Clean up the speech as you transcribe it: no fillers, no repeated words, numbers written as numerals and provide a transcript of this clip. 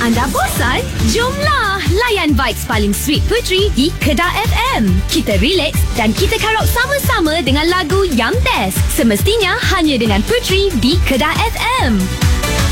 Anda bosan? Jomlah layan vibes paling sweet Puteri di Kedah FM. Kita relax dan kita karaoke sama-sama dengan lagu yang best. Semestinya hanya dengan Puteri di Kedah FM.